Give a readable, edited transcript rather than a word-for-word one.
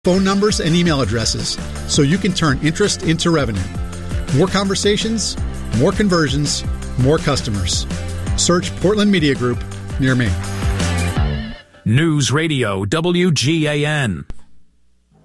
phone numbers and email addresses so you can turn interest into revenue. More conversations, more conversions, more customers. Search Portland Media Group near me. News Radio WGAN.